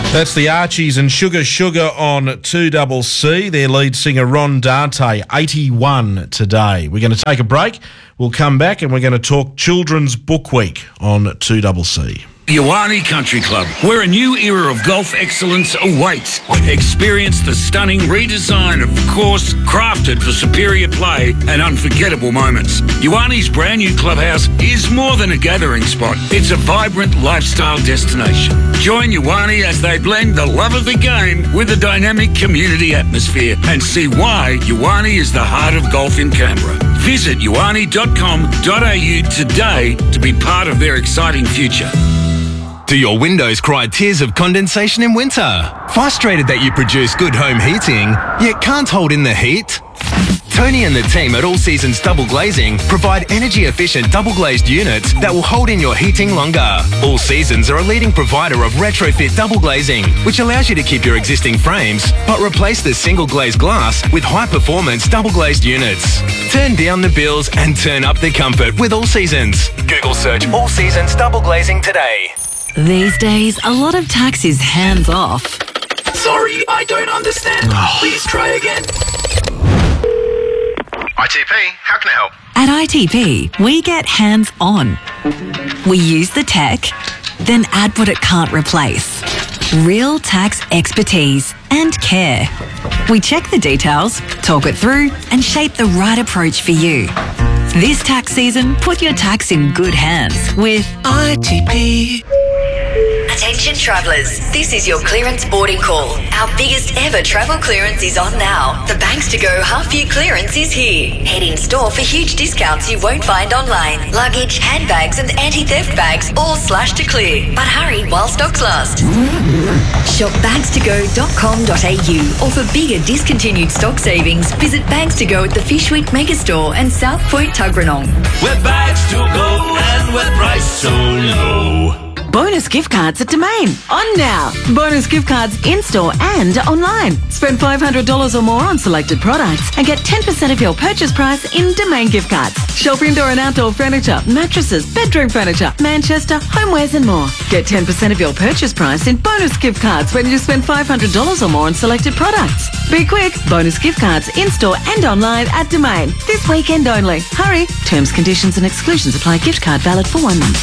That's the Archies and Sugar Sugar on 2CC. Their lead singer Ron Dante, 81 today. We're going to take a break. We'll come back and we're going to talk Children's Book Week on 2CC. Ioane Country Club, where a new era of golf excellence awaits. Experience the stunning redesign of the course, crafted for superior play and unforgettable moments. Ioane's brand new clubhouse is more than a gathering spot. It's a vibrant lifestyle destination. Join Ioane as they blend the love of the game with a dynamic community atmosphere and see why Ioane is the heart of golf in Canberra. Visit ioane.com.au today to be part of their exciting future. Do your windows cry tears of condensation in winter? Frustrated that you produce good home heating, yet can't hold in the heat? Tony and the team at All Seasons Double Glazing provide energy-efficient double-glazed units that will hold in your heating longer. All Seasons are a leading provider of retrofit double glazing, which allows you to keep your existing frames, but replace the single-glazed glass with high-performance double-glazed units. Turn down the bills and turn up the comfort with All Seasons. Google search All Seasons Double Glazing today. These days, a lot of tax is hands-off. Sorry, I don't understand. Please try again. ITP, how can I help? At ITP, we get hands-on. We use the tech, then add what it can't replace. Real tax expertise and care. We check the details, talk it through, and shape the right approach for you. This tax season, put your tax in good hands with ITP. Attention travellers, this is your clearance boarding call. Our biggest ever travel clearance is on now. The Banks to Go half-year clearance is here. Head in store for huge discounts you won't find online. Luggage, handbags and anti-theft bags all slashed to clear. But hurry while stocks last. Shop bagstogo.com.au or for bigger discontinued stock savings, visit Bags to Go at the Fish Week Megastore and South Point Tuggeranong. We're bags to go and we're priced so low. Bonus gift cards at Domain. On now. Bonus gift cards in-store and online. Spend $500 or more on selected products and get 10% of your purchase price in Domain gift cards. Shop indoor and outdoor furniture, mattresses, bedroom furniture, Manchester, homewares and more. Get 10% of your purchase price in bonus gift cards when you spend $500 or more on selected products. Be quick. Bonus gift cards in-store and online at Domain. This weekend only. Hurry. Terms, conditions and exclusions apply. Gift card valid for 1 month.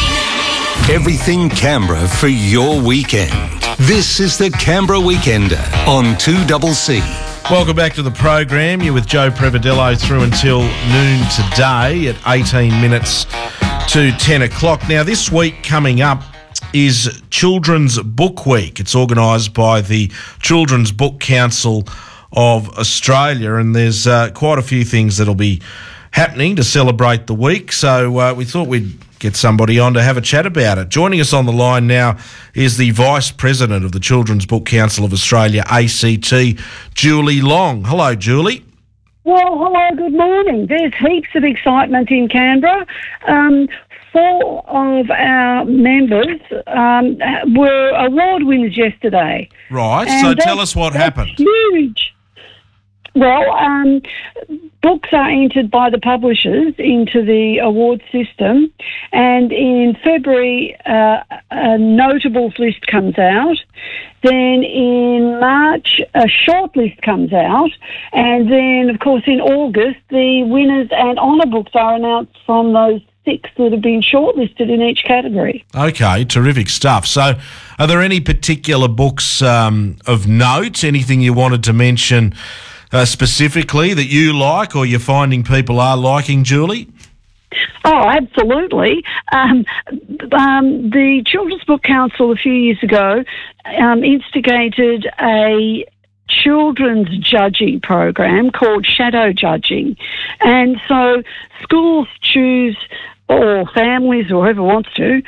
Everything Canberra for your weekend. This is the Canberra Weekender on 2CC. Welcome back to the program. You're with Joe Prevedello through until noon today at 18 minutes to 10 o'clock. Now, this week coming up is Children's Book Week. It's organised by the Children's Book Council of Australia, and there's quite a few things that'll be happening to celebrate the week. So we thought we'd get somebody on to have a chat about it. Joining us on the line now is the Vice President of the Children's Book Council of Australia, ACT, Julie Long. Hello, Julie. Well, hello, good morning. There's heaps of excitement in Canberra. 4 of our members were award winners yesterday. Right, and so tell us what happened. Huge. Well, books are entered by the publishers into the award system, and in February a notables list comes out. Then in March a shortlist comes out, and then of course in August the winners and honour books are announced from those 6 that have been shortlisted in each category. Okay, terrific stuff. So are there any particular books of note, anything you wanted to mention specifically that you like or you're finding people are liking, Julie? Oh, absolutely. The Children's Book Council a few years ago instigated a children's judging program called Shadow Judging. And so schools choose, or families or whoever wants to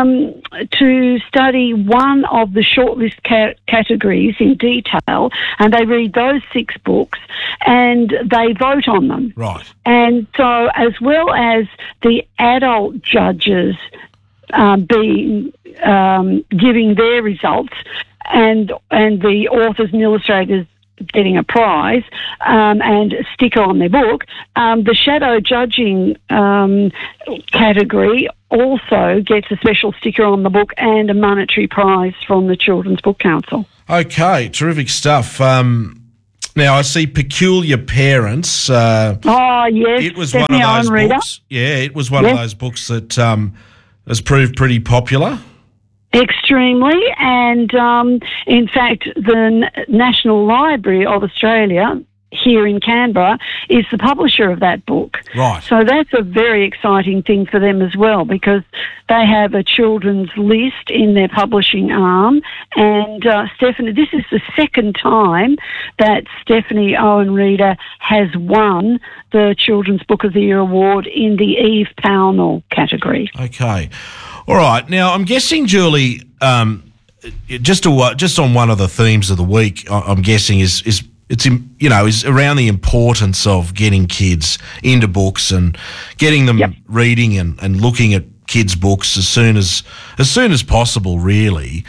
study one of the shortlist categories in detail, and they read those 6 books and they vote on them. Right. And so as well as the adult judges giving their results and the authors and illustrators getting a prize and a sticker on their book, the shadow judging category also gets a special sticker on the book and a monetary prize from the Children's Book Council. Okay, terrific stuff. Now, I see Peculiar Parents. Yes. It was one of those books. Yeah, it was one of those books that has proved pretty popular. Extremely, and in fact, the National Library of Australia here in Canberra is the publisher of that book. Right. So that's a very exciting thing for them as well, because they have a children's list in their publishing arm. And Stephanie, this is the second time that Stephanie Owen Reader has won the Children's Book of the Year award in the Eve Pownall category. Okay. All right. Now, I'm guessing, Julie, just on one of the themes of the week, I'm guessing is around the importance of getting kids into books and getting them reading and looking at kids' books as soon as possible, really.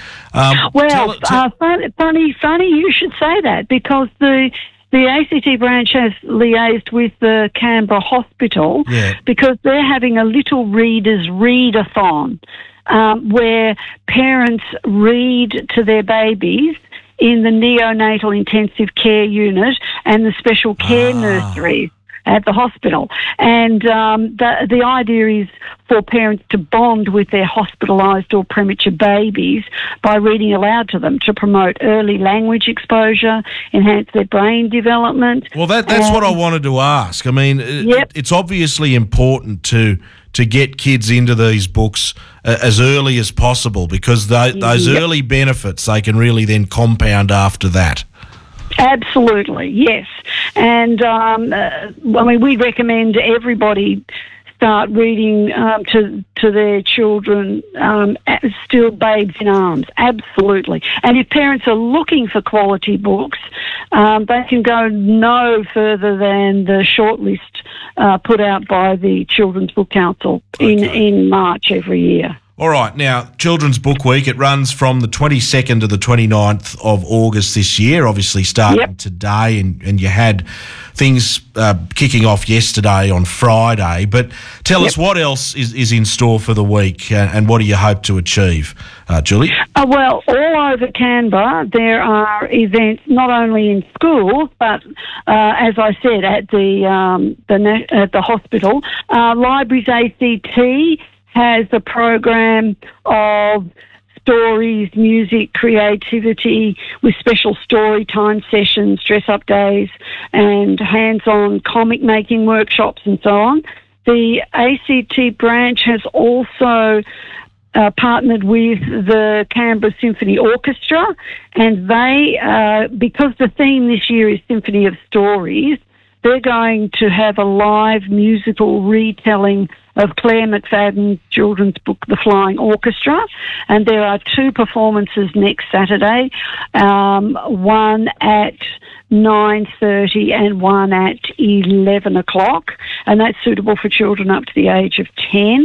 Funny you should say that, because the ACT branch has liaised with the Canberra Hospital because they're having a Little Readers Readathon where parents read to their babies in the neonatal intensive care unit and the special care nurseries at the hospital. And the idea is for parents to bond with their hospitalised or premature babies by reading aloud to them to promote early language exposure, enhance their brain development. Well, that's what I wanted to ask. I mean, it's obviously important to get kids into these books as early as possible, because those early benefits, they can really then compound after that. Absolutely, yes. And, we recommend everybody start reading to their children still babes in arms. Absolutely. And if parents are looking for quality books, they can go no further than the shortlist put out by the Children's Book Council in March every year. All right. Now, Children's Book Week, it runs from the 22nd to the 29th of August this year, obviously starting today, and you had things kicking off yesterday on Friday. But tell us, what else is in store for the week, and what do you hope to achieve, Julie? Well, all over Canberra there are events not only in schools, but as I said, at the hospital. Libraries ACT has a program of stories, music, creativity, with special story time sessions, dress-up days, and hands-on comic-making workshops and so on. The ACT branch has also partnered with the Canberra Symphony Orchestra, and they, because the theme this year is Symphony of Stories, they're going to have a live musical retelling of Claire McFadden's children's book, The Flying Orchestra, and there are two performances next Saturday, one at 9:30 and one at 11 o'clock, and that's suitable for children up to the age of 10.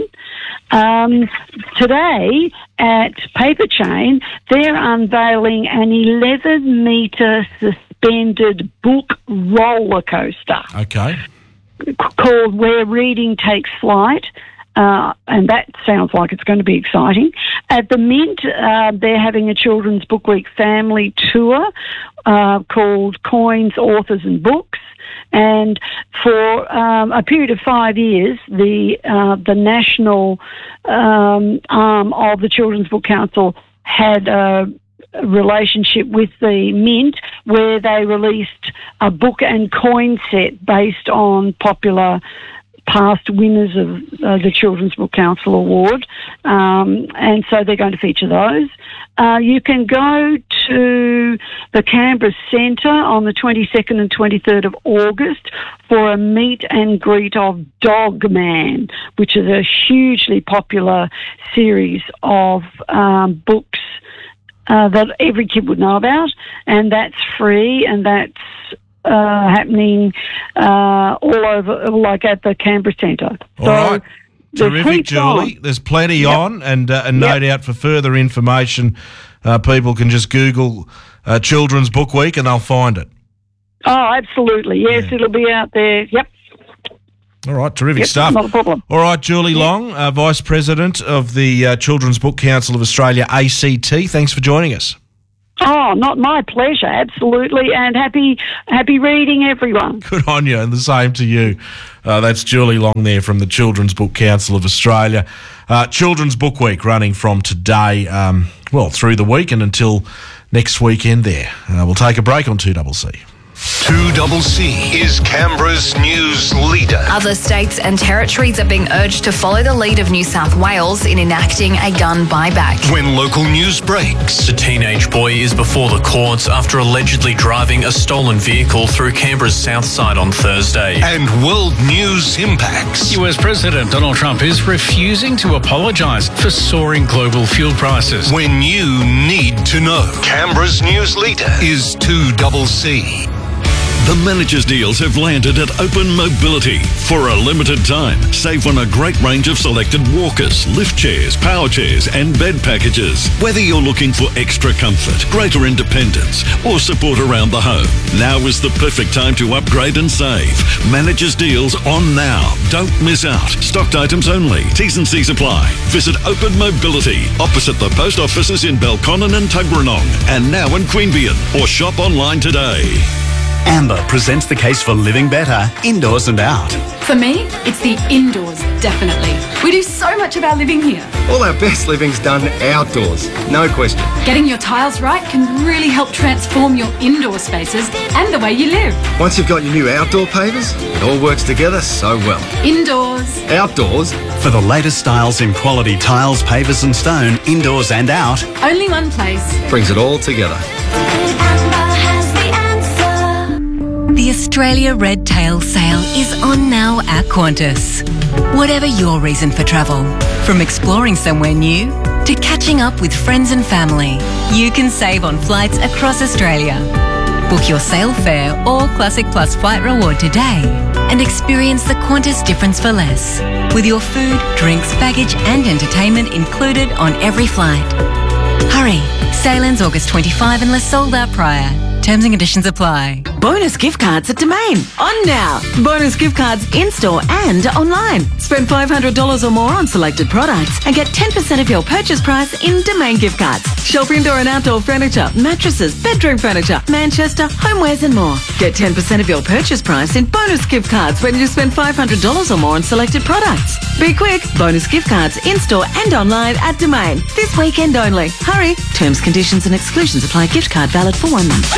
Today at Paper Chain, they're unveiling an 11-metre suspended book roller coaster. Okay. Called Where Reading Takes Flight, and that sounds like it's going to be exciting. At the Mint, they're having a Children's Book Week family tour called Coins, Authors and Books, and for a period of 5 years, the national arm of the Children's Book Council had a relationship with the Mint, where they released a book and coin set based on popular past winners of the Children's Book Council Award, and so they're going to feature those. You can go to the Canberra Centre on the 22nd and 23rd of August for a meet and greet of Dog Man, which is a hugely popular series of books that every kid would know about, and that's free, and that's happening all over, like at the Canberra Centre. All right. Terrific, Julie. There's plenty on, and no doubt for further information, people can just Google Children's Book Week and they'll find it. Oh, absolutely. Yes, it'll be out there. Yep. All right, terrific Yep, stuff. not a problem. All right, Julie Long, Vice President of the Children's Book Council of Australia, ACT. Thanks for joining us. Oh, not my pleasure, absolutely, and happy reading, everyone. Good on you, and the same to you. That's Julie Long there from the Children's Book Council of Australia. Children's Book Week running from today, through the week and until next weekend there. We'll take a break on 2CC. 2CC is Canberra's news leader. Other states and territories are being urged to follow the lead of New South Wales in enacting a gun buyback. When local news breaks. A teenage boy is before the courts after allegedly driving a stolen vehicle through Canberra's south side on Thursday. And world news impacts. US President Donald Trump is refusing to apologise for soaring global fuel prices. When you need to know. Canberra's news leader is 2CC. The managers' deals have landed at Open Mobility. For a limited time, save on a great range of selected walkers, lift chairs, power chairs and bed packages. Whether you're looking for extra comfort, greater independence or support around the home, now is the perfect time to upgrade and save. Managers' deals on now. Don't miss out. Stocked items only. T's and C's apply. Visit Open Mobility opposite the post offices in Belconnen and Tuggeranong and now in Queanbeyan, or shop online today. Amber presents the case for living better, indoors and out. For me, it's the indoors, definitely. We do so much of our living here. All our best living's done outdoors, no question. Getting your tiles right can really help transform your indoor spaces and the way you live. Once you've got your new outdoor pavers, it all works together so well. Indoors. Outdoors. For the latest styles in quality tiles, pavers and stone, indoors and out. Only one place. Brings it all together. The Australia Red Tail Sale is on now at Qantas. Whatever your reason for travel, from exploring somewhere new to catching up with friends and family, you can save on flights across Australia. Book your sale fare or Classic Plus flight reward today and experience the Qantas difference for less, with your food, drinks, baggage and entertainment included on every flight. Hurry, sale ends August 25 unless sold out prior. Terms and conditions apply. Bonus gift cards at Domain. On now. Bonus gift cards in-store and online. Spend $500 or more on selected products and get 10% of your purchase price in Domain gift cards. Shop indoor and outdoor furniture, mattresses, bedroom furniture, Manchester, homewares and more. Get 10% of your purchase price in bonus gift cards when you spend $500 or more on selected products. Be quick. Bonus gift cards in-store and online at Domain. This weekend only. Hurry. Terms, conditions and exclusions apply. Gift card valid for 1 month.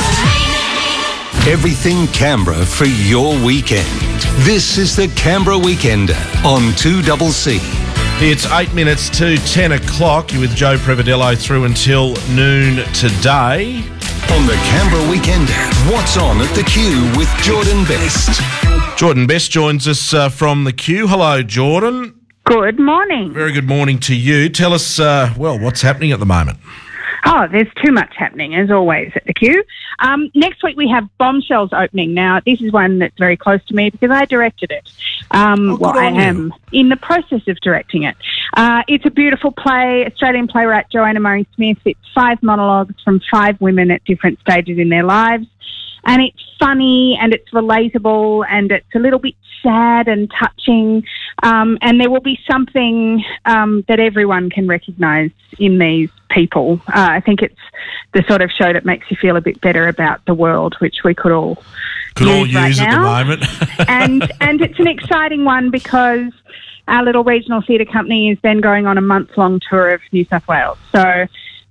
Everything Canberra for your weekend. This is the Canberra Weekender on 2CC. It's 8 minutes to 10 o'clock. You're with Joe Prevedello through until noon today. On the Canberra Weekender, what's on at the Q with Jordan Best. Jordan Best joins us from the Q. Hello, Jordan. Good morning. Very good morning to you. Tell us, what's happening at the moment? Oh, there's too much happening, as always, at the Q. Next week we have Bombshells opening. Now, this is one that's very close to me because I directed it. I am in the process of directing it. It's a beautiful play. Australian playwright Joanna Murray Smith. It's 5 monologues from 5 women at different stages in their lives. And it's funny and it's relatable and it's a little bit sad and touching. And there will be something that everyone can recognise in these people. I think it's the sort of show that makes you feel a bit better about the world, which we could all use right at the moment. and it's an exciting one because our little regional theatre company is then going on a month-long tour of New South Wales. So,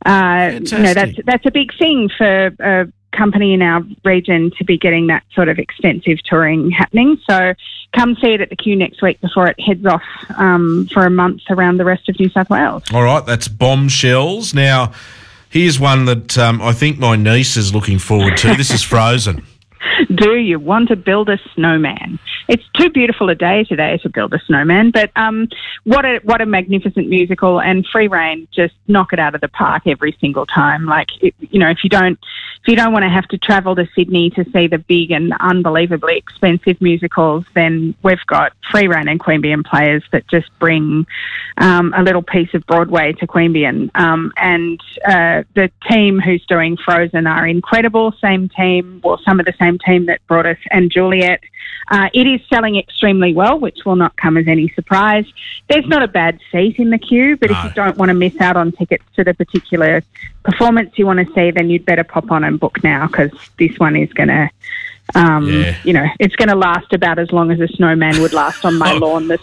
that's a big thing for a company in our region to be getting that sort of extensive touring happening. So come see it at the Q next week before it heads off for a month around the rest of New South Wales. All right, that's Bombshells. Now, here's one that I think my niece is looking forward to. This is Frozen. Do you want to build a snowman? It's too beautiful a day today to build a snowman, but what a magnificent musical, and Free Rein just knock it out of the park every single time. Like, if you don't want to have to travel to Sydney to see the big and unbelievably expensive musicals, then we've got Free Rein and Queanbeyan players that just bring a little piece of Broadway to Queanbeyan. And the team who's doing Frozen are incredible. Some of the same team that brought us and Juliet. It is is selling extremely well, which will not come as any surprise. There's not a bad seat in the queue, but if you don't want to miss out on tickets to the particular performance you want to see, then you'd better pop on and book now, because this one is going to, it's going to last about as long as a snowman would last on my lawn this